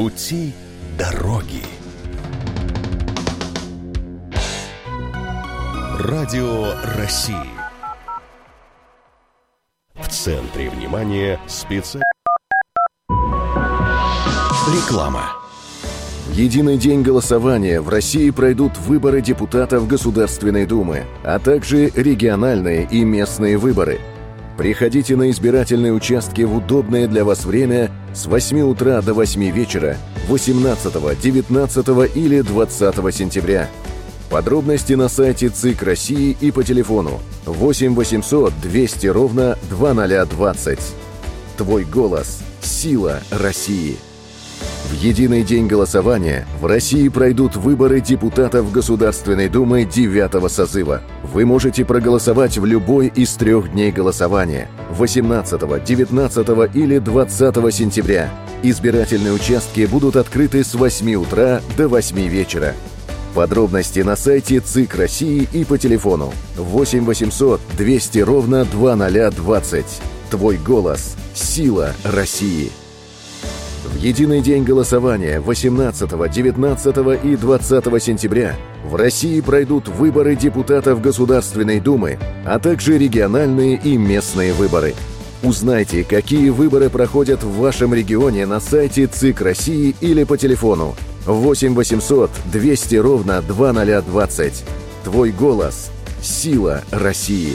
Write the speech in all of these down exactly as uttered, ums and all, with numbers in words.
Пути дороги. Радио России. В центре внимания специально. Реклама. В единый день голосования в России пройдут выборы депутатов Государственной Думы, а также региональные и местные выборы. Приходите на избирательные участки в удобное для вас время с восьми утра до восьми вечера восемнадцатого, девятнадцатого или двадцатого сентября. Подробности на сайте ЦИК России и по телефону восемь восемьсот двести ровно двадцать двадцать. Твой голос – сила России. В единый день голосования в России пройдут выборы депутатов Государственной Думы девятого созыва. Вы можете проголосовать в любой из трех дней голосования – восемнадцатого, девятнадцатого или двадцатого сентября. Избирательные участки будут открыты с восьми утра до восьми вечера. Подробности на сайте ЦИК России и по телефону восемь восемьсот двести ровно двадцать двадцать. Твой голос – сила России. В единый день голосования восемнадцатого, девятнадцатого и двадцатого сентября в России пройдут выборы депутатов Государственной Думы, а также региональные и местные выборы. Узнайте, какие выборы проходят в вашем регионе на сайте ЦИК России или по телефону восемь восемьсот двести ровно двадцать двадцать. Твой голос – сила России.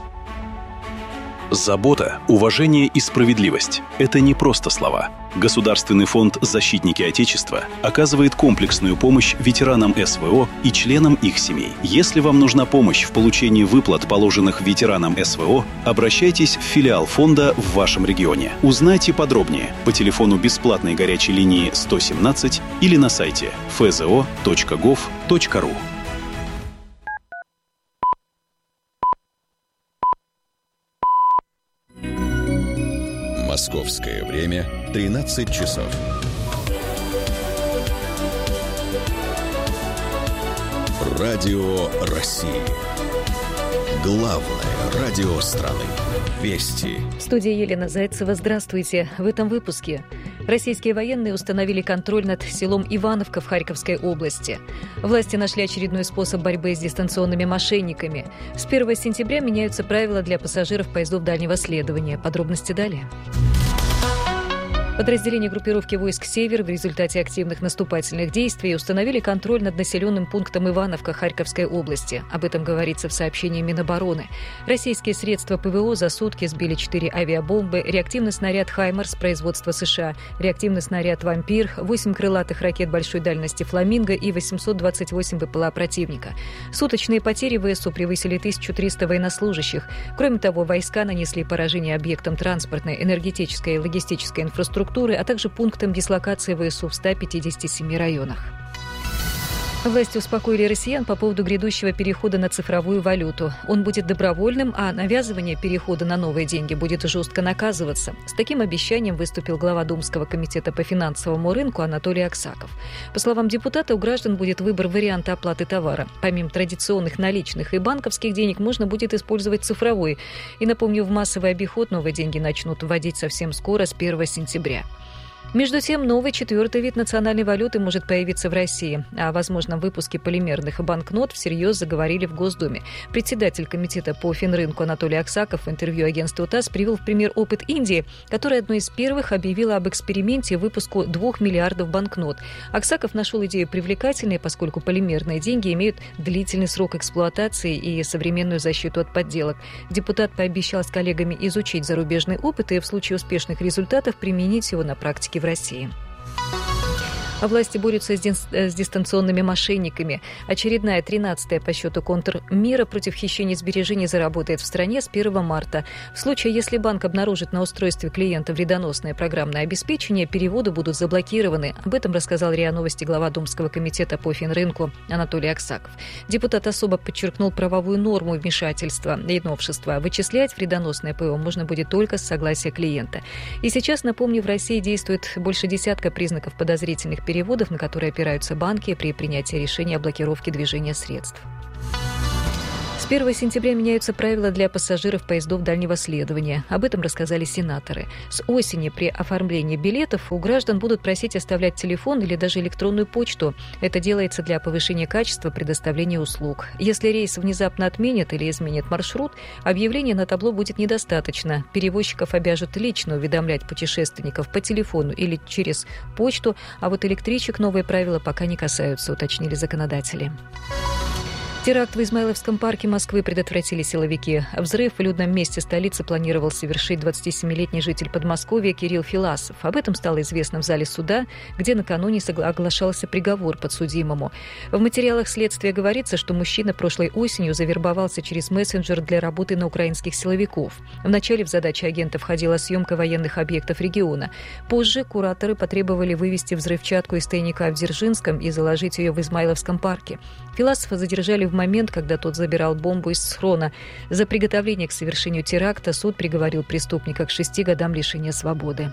Забота, уважение и справедливость – это не просто слова. Государственный фонд «Защитники Отечества» оказывает комплексную помощь ветеранам эс вэ о и членам их семей. Если вам нужна помощь в получении выплат, положенных ветеранам эс вэ о, обращайтесь в филиал фонда в вашем регионе. Узнайте подробнее по телефону бесплатной горячей линии сто семнадцать или на сайте эф зэ о точка гов точка ру. Московское время тринадцать часов. Радио России. Главное радио страны. Вести. В студии Елена Зайцева. Здравствуйте. В этом выпуске. Российские военные установили контроль над селом Ивановка в Харьковской области. Власти нашли очередной способ борьбы с дистанционными мошенниками. С первого сентября меняются правила для пассажиров поездов дальнего следования. Подробности далее. Подразделения группировки войск «Север» в результате активных наступательных действий установили контроль над населенным пунктом Ивановка Харьковской области. Об этом говорится в сообщении Минобороны. Российские средства пэ вэ о за сутки сбили четыре авиабомбы, реактивный снаряд «Хаймарс» производства США, реактивный снаряд «Вампир», восемь крылатых ракет большой дальности «Фламинго» и восемьсот двадцать восемь вэ пэ эл а противника. Суточные потери вэ эс у превысили тысячу триста военнослужащих. Кроме того, войска нанесли поражение объектам транспортной, энергетической и логистической инфраструктуры, а также пунктам дислокации вэ эс у в ста пятидесяти семи районах. Власти успокоили россиян по поводу грядущего перехода на цифровую валюту. Он будет добровольным, а навязывание перехода на новые деньги будет жестко наказываться. С таким обещанием выступил глава Думского комитета по финансовому рынку Анатолий Аксаков. По словам депутата, у граждан будет выбор варианта оплаты товара. Помимо традиционных наличных и банковских денег можно будет использовать цифровой. И, напомню, в массовый обиход новые деньги начнут вводить совсем скоро, с первого сентября. Между тем, новый четвертый вид национальной валюты может появиться в России. О возможном выпуске полимерных банкнот всерьез заговорили в Госдуме. Председатель комитета по финрынку Анатолий Аксаков в интервью агентству ТАСС привел в пример опыт Индии, которая одной из первых объявила об эксперименте выпуску двух миллиардов банкнот. Аксаков нашел идею привлекательной, поскольку полимерные деньги имеют длительный срок эксплуатации и современную защиту от подделок. Депутат пообещал с коллегами изучить зарубежный опыт и в случае успешных результатов применить его на практике в России. А власти борются с, дис- с дистанционными мошенниками. Очередная тринадцатая по счету контрмера против хищения сбережений заработает в стране с первого марта. В случае, если банк обнаружит на устройстве клиента вредоносное программное обеспечение, переводы будут заблокированы. Об этом рассказал РИА Новости глава Думского комитета по финрынку Анатолий Аксаков. Депутат особо подчеркнул правовую норму вмешательства и новшества. Вычислять вредоносное ПО можно будет только с согласия клиента. И сейчас, напомню, в России действует больше десятка признаков подозрительных переводов, на которые опираются банки при принятии решения о блокировке движения средств. С первого сентября меняются правила для пассажиров поездов дальнего следования. Об этом рассказали сенаторы. С осени при оформлении билетов у граждан будут просить оставлять телефон или даже электронную почту. Это делается для повышения качества предоставления услуг. Если рейс внезапно отменят или изменят маршрут, объявления на табло будет недостаточно. Перевозчиков обяжут лично уведомлять путешественников по телефону или через почту, а вот электричек новые правила пока не касаются, уточнили законодатели. Теракт в Измайловском парке Москвы предотвратили силовики. Взрыв в людном месте столицы планировал совершить двадцатисемилетний житель Подмосковья Кирилл Филасов. Об этом стало известно в зале суда, где накануне оглашался приговор подсудимому. В материалах следствия говорится, что мужчина прошлой осенью завербовался через мессенджер для работы на украинских силовиков. Вначале в задачи агента входила съемка военных объектов региона. Позже кураторы потребовали вывести взрывчатку из тайника в Дзержинском и заложить ее в Измайловском парке. Филасова задержали в момент, когда тот забирал бомбу из схрона. За приготовление к совершению теракта суд приговорил преступника к шести годам лишения свободы.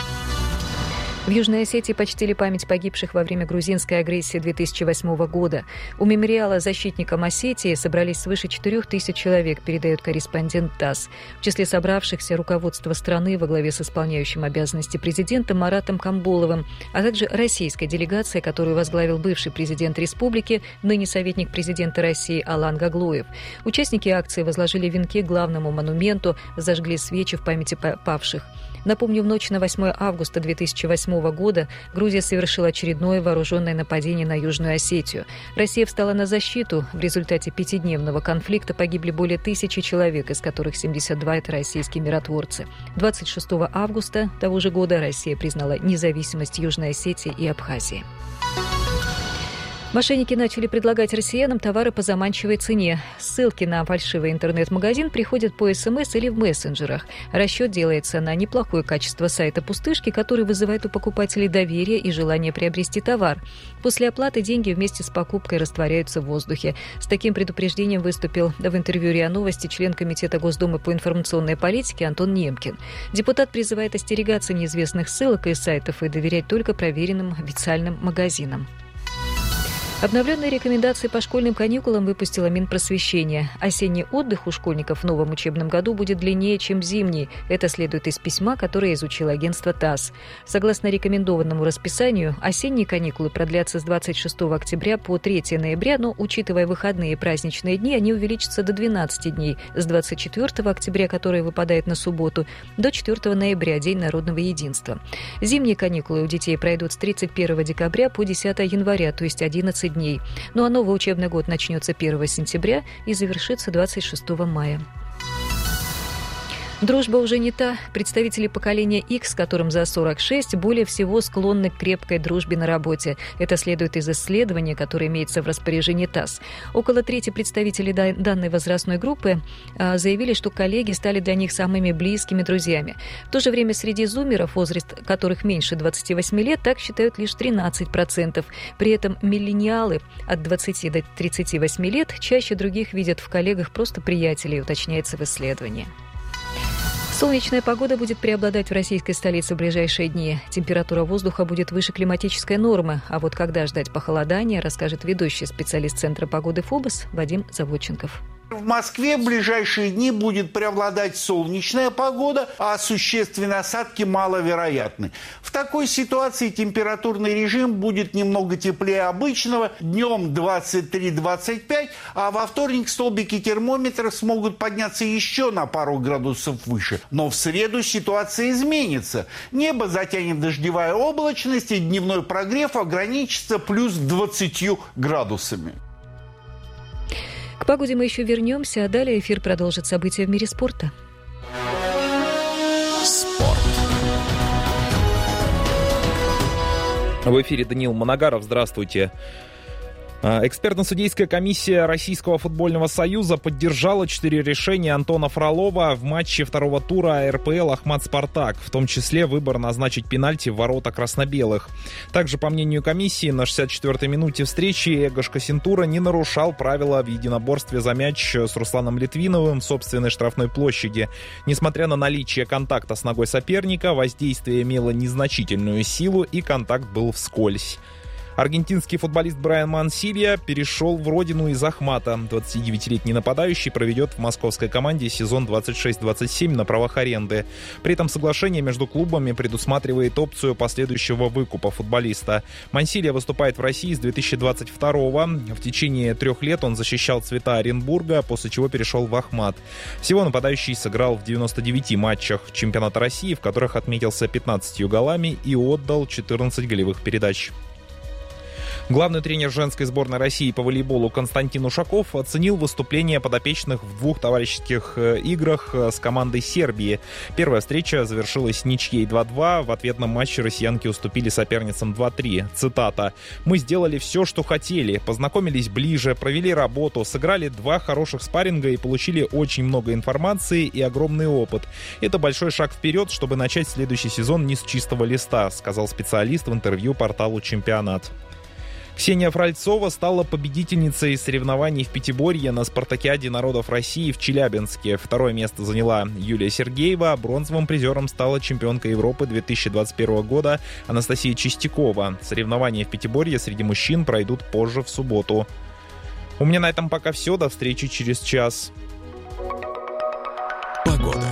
В Южной Осетии почтили память погибших во время грузинской агрессии две тысячи восьмого года. У мемориала защитникам Осетии собрались свыше четырех тысяч человек, передает корреспондент ТАСС. В числе собравшихся руководство страны во главе с исполняющим обязанности президентом Маратом Камболовым, а также российская делегация, которую возглавил бывший президент республики, ныне советник президента России Алан Гаглоев. Участники акции возложили венки к главному монументу, зажгли свечи в памяти павших. Напомню, в ночь на восьмое августа две тысячи восьмого года Грузия совершила очередное вооруженное нападение на Южную Осетию. Россия встала на защиту. В результате пятидневного конфликта погибли более тысячи человек, из которых семьдесят два – это российские миротворцы. двадцать шестого августа того же года Россия признала независимость Южной Осетии и Абхазии. Мошенники начали предлагать россиянам товары по заманчивой цене. Ссылки на фальшивый интернет-магазин приходят по СМС или в мессенджерах. Расчет делается на неплохое качество сайта пустышки, который вызывает у покупателей доверие и желание приобрести товар. После оплаты деньги вместе с покупкой растворяются в воздухе. С таким предупреждением выступил в интервью РИА Новости член Комитета Госдумы по информационной политике Антон Немкин. Депутат призывает остерегаться неизвестных ссылок и сайтов и доверять только проверенным официальным магазинам. Обновленные рекомендации по школьным каникулам выпустила Минпросвещение. Осенний отдых у школьников в новом учебном году будет длиннее, чем зимний. Это следует из письма, которое изучило агентство ТАСС. Согласно рекомендованному расписанию, осенние каникулы продлятся с двадцать шестого октября по третьего ноября, но, учитывая выходные и праздничные дни, они увеличатся до двенадцати дней. С двадцать четвёртого октября, который выпадает на субботу, до четвёртого ноября, День народного единства. Зимние каникулы у детей пройдут с тридцать первого декабря по десятого января, то есть одиннадцать дней. Ну а новый учебный год начнется первого сентября и завершится двадцать шестого мая. Дружба уже не та. Представители поколения X, которым за сорок шесть, более всего склонны к крепкой дружбе на работе. Это следует из исследования, которое имеется в распоряжении ТАСС. Около трети представителей данной возрастной группы заявили, что коллеги стали для них самыми близкими друзьями. В то же время среди зумеров, возраст которых меньше двадцати восьми лет, так считают лишь тринадцать процентов. При этом миллениалы от двадцати до тридцати восьми лет чаще других видят в коллегах просто приятелей, уточняется в исследовании. Солнечная погода будет преобладать в российской столице в ближайшие дни. Температура воздуха будет выше климатической нормы. А вот когда ждать похолодания, расскажет ведущий специалист Центра погоды ФОБОС Вадим Заводченков. В Москве в ближайшие дни будет преобладать солнечная погода, а существенные осадки маловероятны. В такой ситуации температурный режим будет немного теплее обычного, днем двадцать три - двадцать пять, а во вторник столбики термометра смогут подняться еще на пару градусов выше. Но в среду ситуация изменится. Небо затянет дождевая облачность, и дневной прогрев ограничится плюс двадцатью градусами. К погоде мы еще вернемся, а далее эфир продолжит события в мире спорта. Спорт. В эфире Даниил Моногаров. Здравствуйте. Экспертно-судейская комиссия Российского футбольного союза поддержала четыре решения Антона Фролова в матче второго тура эр пэ эл «Ахмат-Спартак», в том числе выбор назначить пенальти в ворота красно-белых. Также, по мнению комиссии, на шестьдесят четвёртой минуте встречи Эгош Кассинтура не нарушал правила в единоборстве за мяч с Русланом Литвиновым в собственной штрафной площади. Несмотря на наличие контакта с ногой соперника, воздействие имело незначительную силу и контакт был вскользь. Аргентинский футболист Брайан Мансилья перешел в родину из Ахмата. двадцатидевятилетний нападающий проведет в московской команде сезон двадцать шесть двадцать семь на правах аренды. При этом соглашение между клубами предусматривает опцию последующего выкупа футболиста. Мансилья выступает в России с две тысячи двадцать второго. В течение трех лет он защищал цвета Оренбурга, после чего перешел в Ахмат. Всего нападающий сыграл в девяноста девяти матчах чемпионата России, в которых отметился пятнадцатью голами и отдал четырнадцать голевых передач. Главный тренер женской сборной России по волейболу Константин Ушаков оценил выступление подопечных в двух товарищеских играх с командой Сербии. Первая встреча завершилась ничьей два-два. В ответном матче россиянки уступили соперницам два-три. Цитата. «Мы сделали все, что хотели. Познакомились ближе, провели работу, сыграли два хороших спарринга и получили очень много информации и огромный опыт. Это большой шаг вперед, чтобы начать следующий сезон не с чистого листа», сказал специалист в интервью порталу «Чемпионат». Ксения Фральцова стала победительницей соревнований в пятиборье на Спартакиаде народов России в Челябинске. Второе место заняла Юлия Сергеева. Бронзовым призером стала чемпионка Европы две тысячи двадцать первого года Анастасия Чистякова. Соревнования в пятиборье среди мужчин пройдут позже в субботу. У меня на этом пока все. До встречи через час. Погода.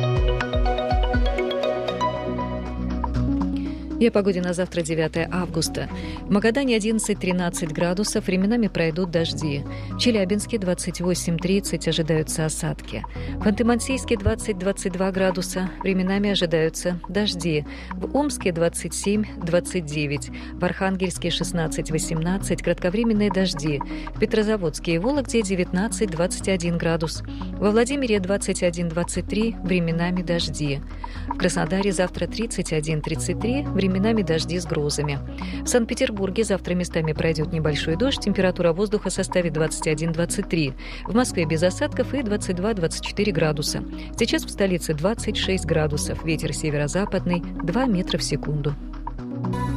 И о погоде на завтра, девятое августа. В Магадане одиннадцать-тринадцать градусов, временами пройдут дожди. В Челябинске двадцать восемь-тридцать ожидаются осадки. В Ханты-Мансийске двадцать-двадцать два градуса, временами ожидаются дожди. В Омске двадцать семь-двадцать девять. В Архангельске шестнадцать-восемнадцать, кратковременные дожди. В Петрозаводске и Вологде девятнадцать-двадцать один градус. Во Владимире двадцать один-двадцать три, временами дожди. В Краснодаре завтра тридцать один-тридцать три, временами дожди с грозами. В Санкт-Петербурге завтра местами пройдет небольшой дождь, температура воздуха составит двадцать один-двадцать три. В Москве без осадков и двадцать два-двадцать четыре градуса. Сейчас в столице двадцать шесть градусов, ветер северо-западный два метра в секунду.